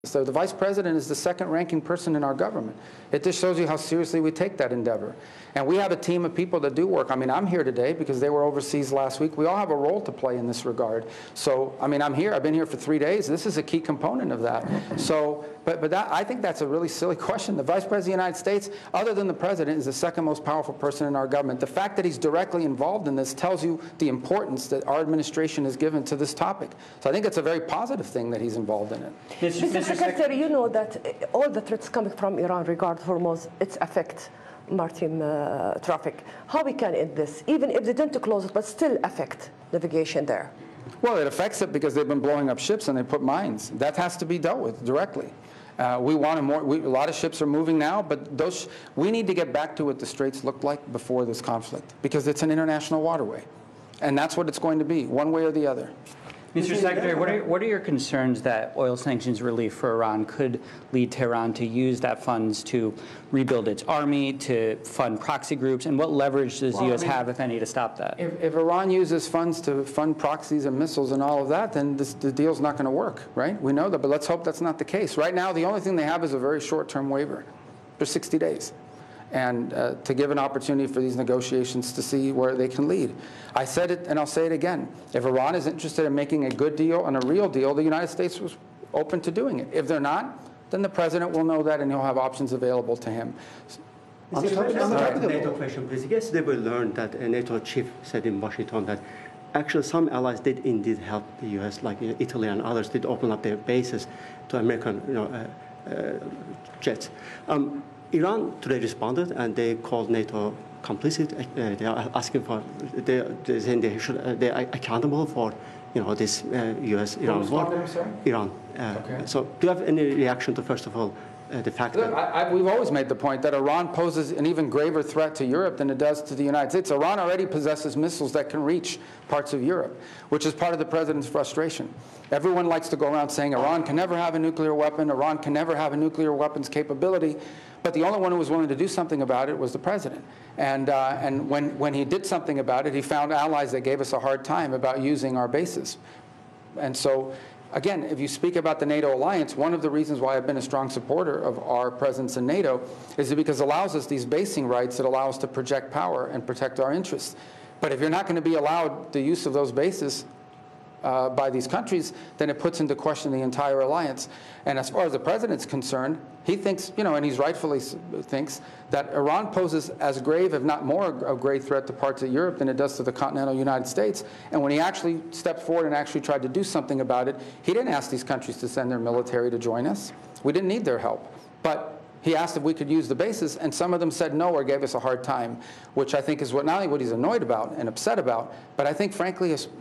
So the vice president is the second-ranking person in our government. It just shows you how seriously we take that endeavor. And we have a team of people that do work. I mean, I'm here today because they were overseas last week. We all have a role to play in this regard. So, I mean, I'm here. I've been here for 3 days. This is a key component of that. So, but that, I think that's a really silly question. The vice president of the United States, other than the president, is the second most powerful person in our government. The fact that he's directly involved in this tells you the importance that our administration has given to this topic. So I think it's a very positive thing that he's involved in it. Mr. Secretary, you know that all the threats coming from Iran regarding Hormuz, its affect maritime traffic. How we can end this, even if they don't close it, but still affect navigation there? Well, it affects it because they've been blowing up ships and they put mines. That has to be dealt with directly. We want a lot of ships are moving now, but we need to get back to what the Straits looked like before this conflict, because it's an international waterway, and that's what it's going to be, one way or the other. Mr. Secretary, what are your concerns that oil sanctions relief for Iran could lead Tehran to use that funds to rebuild its army, to fund proxy groups, and what leverage does the U.S. have, if any, to stop that? If Iran uses funds to fund proxies and missiles and all of that, then the deal's not going to work, right? We know that, but let's hope that's not the case. Right now, the only thing they have is a very short-term waiver for 60 days. And to give an opportunity for these negotiations to see where they can lead. I said it, and I'll say it again. If Iran is interested in making a good deal and a real deal, the United States was open to doing it. If they're not, then the president will know that, and he'll have options available to him. NATO question, please. Yesterday we learned that a NATO chief said in Washington that actually some allies did indeed help the U.S., like Italy and others did open up their bases to American jets. Iran today responded, and they called NATO complicit. They are asking for, they're saying they're accountable for, this U.S.-Iran war. Iran. Okay. So, do you have any reaction to, first of all, the fact that we've always made the point that Iran poses an even graver threat to Europe than it does to the United States. Iran already possesses missiles that can reach parts of Europe, which is part of the president's frustration. Everyone likes to go around saying Iran can never have a nuclear weapon, Iran can never have a nuclear weapons capability, but the only one who was willing to do something about it was the president. And when he did something about it, he found allies that gave us a hard time about using our bases. And so, again, if you speak about the NATO alliance, one of the reasons why I've been a strong supporter of our presence in NATO is because it allows us these basing rights that allow us to project power and protect our interests. But if you're not going to be allowed the use of those bases by these countries, then it puts into question the entire alliance. And as far as the president's concerned, he thinks, and he's rightfully thinks, that Iran poses as grave, if not more, a grave threat to parts of Europe than it does to the continental United States. And when he actually stepped forward and actually tried to do something about it, he didn't ask these countries to send their military to join us. We didn't need their help. But he asked if we could use the bases, and some of them said no or gave us a hard time, which I think is not only what he's annoyed about and upset about, but I think, frankly, it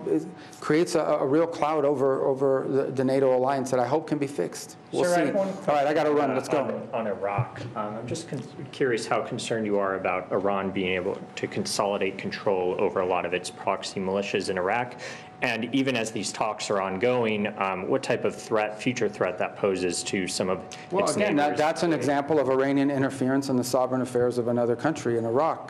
creates a real cloud over the NATO alliance that I hope can be fixed. We'll see. All right, I got to run. Let's go. On Iraq, I'm just curious how concerned you are about Iran being able to consolidate control over a lot of its proxy militias in Iraq. And even as these talks are ongoing, what type of future threat that poses to some of its again, neighbors? that's an example of Iranian interference in the sovereign affairs of another country, in Iraq.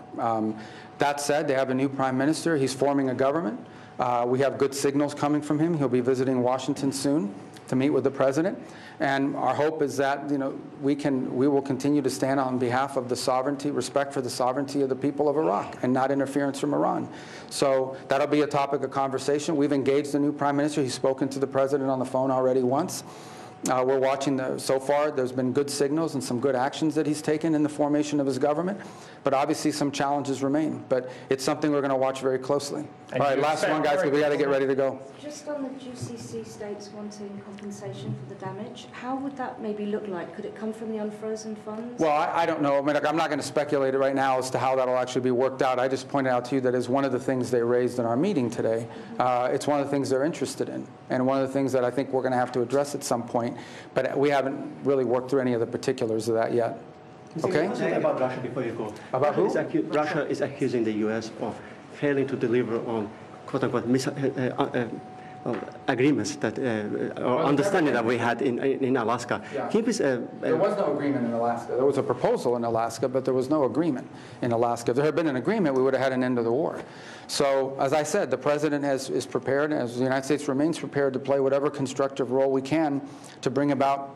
That said, they have a new prime minister. He's forming a government. We have good signals coming from him. He'll be visiting Washington soon to meet with the president. And our hope is that we will continue to stand on behalf of the sovereignty, respect for the sovereignty of the people of Iraq, and not interference from Iran. So that'll be a topic of conversation. We've engaged the new prime minister. He's spoken to the president on the phone already once. We're watching so far, there's been good signals and some good actions that he's taken in the formation of his government, but obviously some challenges remain. But it's something we're going to watch very closely. All right, last one, guys, because we got to get ready to go. Just on the GCC states wanting compensation for the damage, how would that maybe look like? Could it come from the unfrozen funds? Well, I don't know. I mean, I'm not going to speculate right now as to how that'll actually be worked out. I just pointed out to you that as one of the things they raised in our meeting today. It's one of the things they're interested in, and one of the things that I think we're going to have to address at some point. But we haven't really worked through any of the particulars of that yet. Okay? About Russia before you go. About who? Russia is accusing the U.S. of failing to deliver on quote-unquote agreements that or understanding that we had in Alaska. Yeah. Can you please, There was no agreement in Alaska. There was a proposal in Alaska, but there was no agreement in Alaska. If there had been an agreement, we would have had an end of the war. So, as I said, the president is prepared, as the United States remains prepared to play whatever constructive role we can to bring about